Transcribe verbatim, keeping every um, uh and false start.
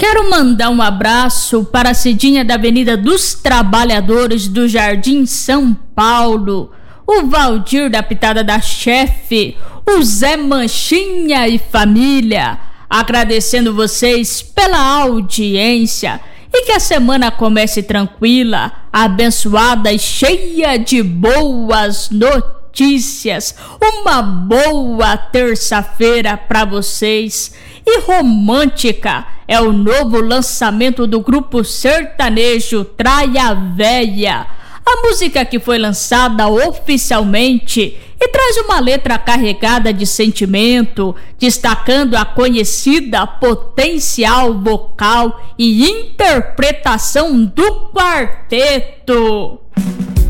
Quero mandar um abraço para a Cidinha da Avenida dos Trabalhadores do Jardim São Paulo, o Valdir da Pitada da Chefe, o Zé Manchinha e família, agradecendo vocês pela audiência e que a semana comece tranquila, abençoada e cheia de boas notícias. Uma boa terça-feira para vocês. E Romântica é o novo lançamento do grupo sertanejo Traia Véia. A música que foi lançada oficialmente e traz uma letra carregada de sentimento, destacando a conhecida potencial vocal e interpretação do quarteto.